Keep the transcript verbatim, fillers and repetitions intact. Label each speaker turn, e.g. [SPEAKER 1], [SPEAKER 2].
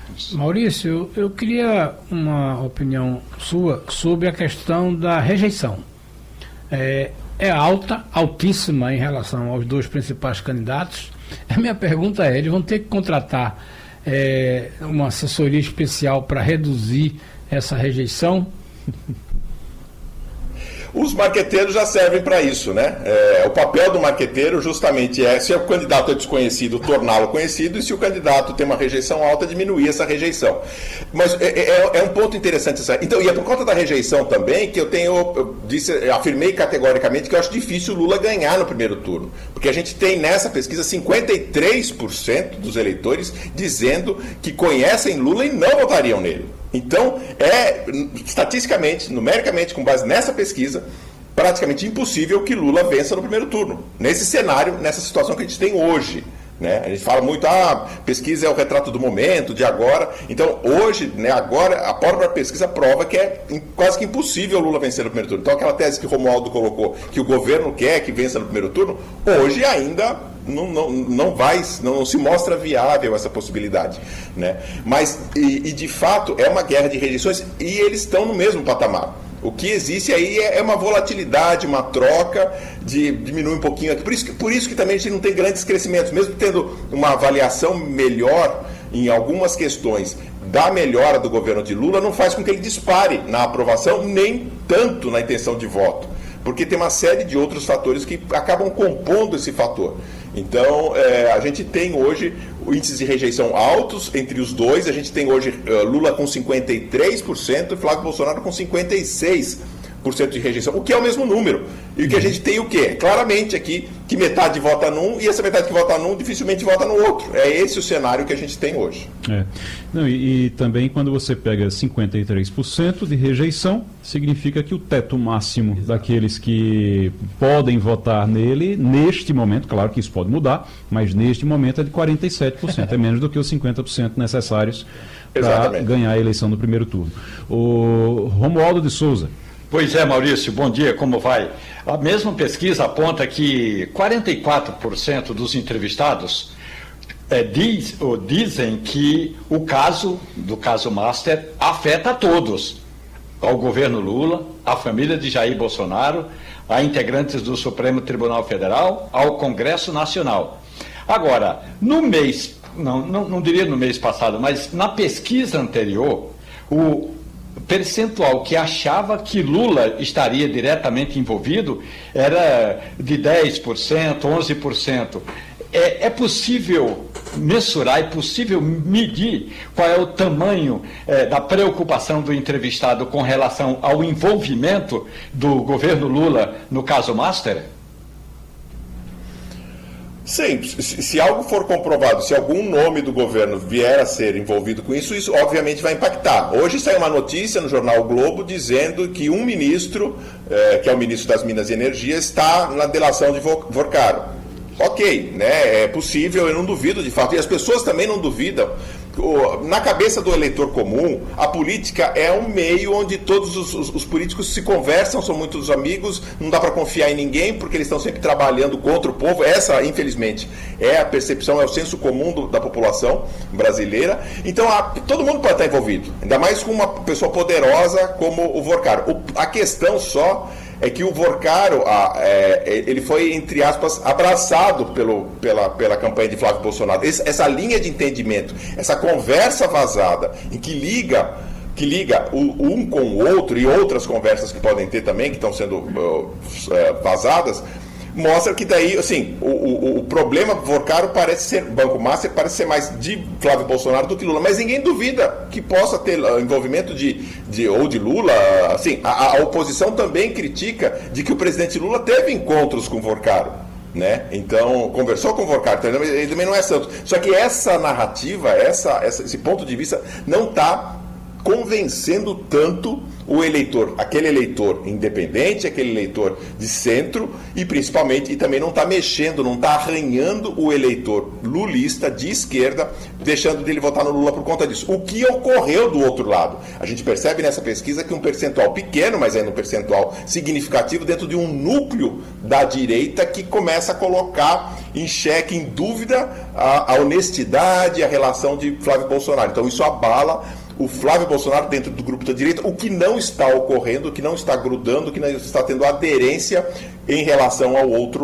[SPEAKER 1] Maurício, eu queria uma opinião sua sobre a questão da rejeição. É, é alta, altíssima em relação aos dois principais candidatos. A minha pergunta é, eles vão ter que contratar é, uma assessoria especial para reduzir essa rejeição?
[SPEAKER 2] Os marqueteiros já servem para isso, né? É, o papel do marqueteiro justamente é, se o candidato é desconhecido, torná-lo conhecido, e se o candidato tem uma rejeição alta, diminuir essa rejeição. Mas é, é, é um ponto interessante. Essa... Então, e é por conta da rejeição também que eu tenho, eu disse, eu afirmei categoricamente que eu acho difícil o Lula ganhar no primeiro turno. Porque a gente tem nessa pesquisa cinquenta e três por cento dos eleitores dizendo que conhecem Lula e não votariam nele. Então, é estatisticamente, numericamente, com base nessa pesquisa, praticamente impossível que Lula vença no primeiro turno. Nesse cenário, nessa situação que a gente tem hoje. Né? A gente fala muito, ah, pesquisa é o retrato do momento, de agora. Então, hoje, né, agora, a própria pesquisa prova que é quase que impossível Lula vencer no primeiro turno. Então, aquela tese que o Romualdo colocou, que o governo quer que vença no primeiro turno, hoje ainda não, não, não vai, não, não se mostra viável essa possibilidade. Né? Mas, e, e de fato, é uma guerra de rejeições e eles estão no mesmo patamar. O que existe aí é uma volatilidade, uma troca, de diminuir um pouquinho aqui. Por isso, que, por isso que também a gente não tem grandes crescimentos, mesmo tendo uma avaliação melhor em algumas questões da melhora do governo de Lula, não faz com que ele dispare na aprovação, nem tanto na intenção de voto. Porque tem uma série de outros fatores que acabam compondo esse fator. Então, é, a gente tem hoje índices de rejeição altos entre os dois. A gente tem hoje uh, Lula com cinquenta e três por cento e Flávio Bolsonaro com cinquenta e seis por cento por cento de rejeição, o que é o mesmo número. E o que a gente tem o quê? Claramente aqui, que metade vota num e essa metade que vota num dificilmente vota no outro. É esse o cenário que a gente tem hoje.
[SPEAKER 3] É. Não, e, e também quando você pega cinquenta e três por cento de rejeição, significa que o teto máximo Exato. daqueles que podem votar nele, neste momento, claro que isso pode mudar, mas neste momento é de quarenta e sete por cento, é menos do que os cinquenta por cento necessários para ganhar a eleição no primeiro turno. O Romualdo de Souza.
[SPEAKER 4] Pois é, Maurício, bom dia, como vai? A mesma pesquisa aponta que quarenta e quatro por cento dos entrevistados é, diz, ou dizem que o caso do caso Master afeta a todos, ao governo Lula, à família de Jair Bolsonaro, a integrantes do Supremo Tribunal Federal, ao Congresso Nacional. Agora, no mês, não, não, não diria no mês passado, mas na pesquisa anterior, o percentual que achava que Lula estaria diretamente envolvido era de dez por cento, onze por cento. É, é possível mensurar, é possível medir qual é o tamanho é, da preocupação do entrevistado com relação ao envolvimento do governo Lula no caso Master?
[SPEAKER 2] Sim, se, se algo for comprovado, se algum nome do governo vier a ser envolvido com isso, isso obviamente vai impactar. Hoje saiu uma notícia no jornal o Globo dizendo que um ministro, eh, que é o ministro das Minas e Energia, está na delação de Vorcaro. Ok, né, é possível, eu não duvido de fato, e as pessoas também não duvidam. Na cabeça do eleitor comum, a política é um meio onde todos os, os, os políticos se conversam, são muitos amigos, não dá para confiar em ninguém, porque eles estão sempre trabalhando contra o povo. Essa, infelizmente, é a percepção, é o senso comum do, da população brasileira. Então, a, todo mundo pode estar envolvido, ainda mais com uma pessoa poderosa como o Vorcaro. O, a questão só é que o Vorcaro, a, é, ele foi, entre aspas, abraçado pelo, pela, pela campanha de Flávio Bolsonaro. Esse, essa linha de entendimento, essa conversa vazada, em que liga, que liga o, um com o outro, e outras conversas que podem ter também, que estão sendo uh, vazadas, mostra que daí, assim, o, o, o problema Vorcaro parece ser, Banco Master parece ser mais de Flávio Bolsonaro do que Lula, mas ninguém duvida que possa ter envolvimento de, de ou de Lula, assim, a, a oposição também critica de que o presidente Lula teve encontros com Vorcaro, né? Então, conversou com o Vorcaro, ele também não é santo. Só que essa narrativa, essa, essa, esse ponto de vista não está convencendo tanto o eleitor, aquele eleitor independente, aquele eleitor de centro, e principalmente, e também não está mexendo, não está arranhando o eleitor lulista de esquerda, deixando dele votar no Lula por conta disso. O que ocorreu do outro lado? A gente percebe nessa pesquisa que um percentual pequeno, mas ainda um percentual significativo, dentro de um núcleo da direita que começa a colocar em xeque, em dúvida, a, a honestidade, a relação de Flávio Bolsonaro. Então isso abala o Flávio Bolsonaro dentro do grupo da direita, o que não está ocorrendo, o que não está grudando, o que não está tendo aderência em relação ao outro